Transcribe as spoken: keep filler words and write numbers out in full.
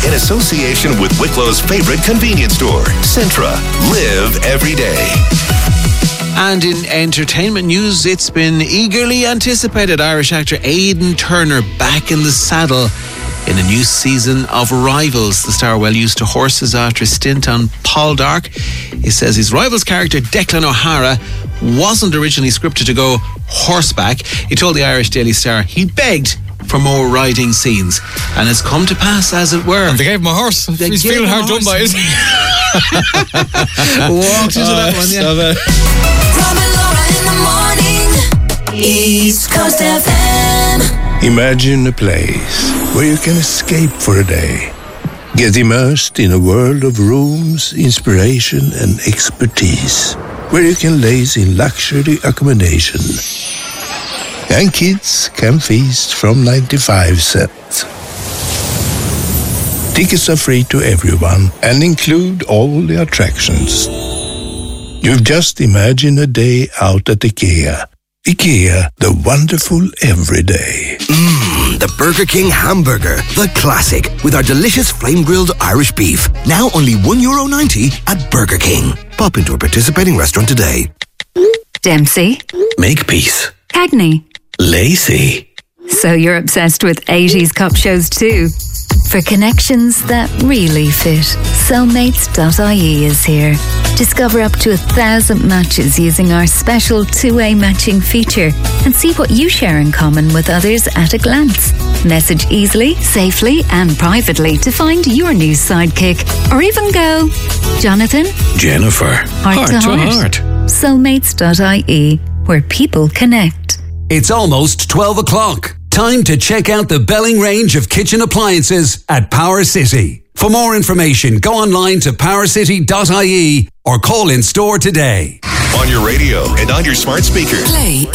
in association with Wicklow's favourite convenience store, Centra. Live every day. And in entertainment news, it's been eagerly anticipated. Irish actor Aidan Turner back in the saddle in a new season of Rivals. The star well used to horses after a stint on Poldark. He says his Rivals character Declan O'Hara wasn't originally scripted to go horseback. He told the Irish Daily Star he begged for more riding scenes, and it's come to pass as it were. And they gave him a horse. They He's feeling hard done by, isn't he? Walked into that one, yeah. Rob and Laura in the morning, East Coast F M. Imagine a place where you can escape for a day. Get immersed in a world of rooms, inspiration and expertise. Where you can laze in luxury accommodation. And kids can feast from ninety-five cents. Tickets are free to everyone and include all the attractions. You've just imagined a day out at IKEA. IKEA, the wonderful everyday. Mmm, the Burger King hamburger, the classic, with our delicious flame-grilled Irish beef. Now only one euro ninety at Burger King. Pop into a participating restaurant today. Dempsey. Makepeace. Cagney. Lacey. So you're obsessed with eighties cop shows too? For connections that really fit, Cellmates dot I E is here. Discover up to a thousand matches using our special two-way matching feature and see what you share in common with others at a glance. Message easily, safely and privately to find your new sidekick. Or even go, Jonathan, Jennifer, heart, heart to to heart. heart. Cellmates dot I E, where people connect. It's almost twelve o'clock. Time to check out the Belling range of kitchen appliances at Power City. For more information, go online to power city dot I E or call in store today. On your radio and on your smart speaker. Play